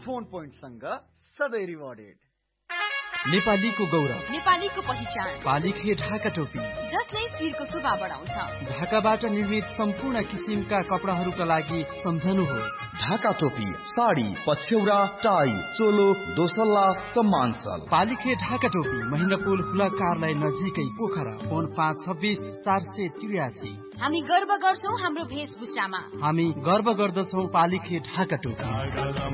Phone पोइन्टसँग सधैँ rewarded. नेपालीको गौरव, नेपालीको पहिचान, पालिखे ढाका टोपी जसले शिरको शोभा बढाउँछ। ढाकाबाट निर्मित सम्पूर्ण किसिमका कपडाहरूका लागि सम्झनुहोस् ढाका टोपी, साडी, पछ्यौरा, टाई, चोलो, दोसल्ला, सम्मान सल। पालिखे ढाका टोपी, महेन्द्रपुल हुला कार्यालय नजिकै पोखरा। फोन 526-483। हामी गर्व गर्छौं हाम्रो भेषभूषामा। हामी गर्व गर्दछौं पालिखे ढाका टोपी।